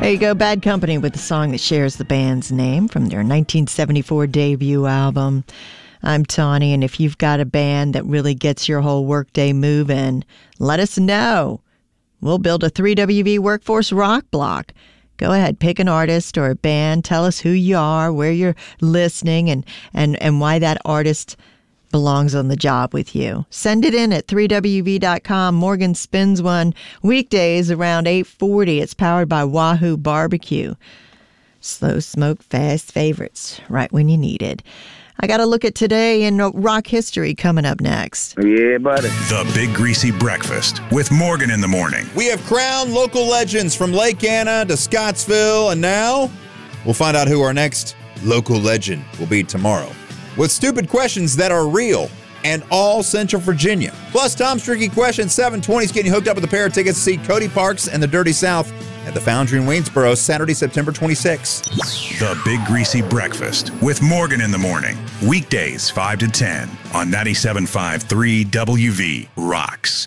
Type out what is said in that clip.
There you go, Bad Company with the song that shares the band's name from their 1974 debut album. I'm Tawny, and if you've got a band that really gets your whole workday moving, let us know. We'll build a 3WV Workforce rock block. Go ahead, pick an artist or a band. Tell us who you are, where you're listening, and why that artist belongs on the job with you. Send it in at 3WV.com. Morgan spins one weekdays around 8:40. It's powered by Wahoo Barbecue. Slow smoke, fast favorites, right when you need it. I got to look at today in rock history coming up next. Yeah, buddy. The Big Greasy Breakfast with Morgan in the morning. We have crowned local legends from Lake Anna to Scottsville, and now we'll find out who our next local legend will be tomorrow, with stupid questions that are real and all Central Virginia. Plus, Tom's Tricky Question 720 is getting you hooked up with a pair of tickets to see Cody Parks and the Dirty South at the Foundry in Waynesboro, Saturday, September 26th. The Big Greasy Breakfast with Morgan in the morning. Weekdays 5 to 10 on 97.5 3WV Rocks.